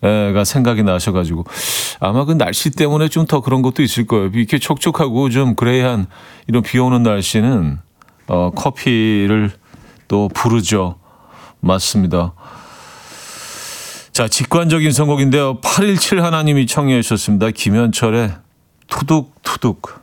가 생각이 나셔가지고 아마 그 날씨 때문에 좀 더 그런 것도 있을 거예요. 이렇게 촉촉하고 좀 그레이한 이런 비 오는 날씨는 커피를 또 부르죠. 맞습니다. 자, 직관적인 선곡인데요. 817 하나님이 청해 주셨습니다. 김현철의 투둑투둑.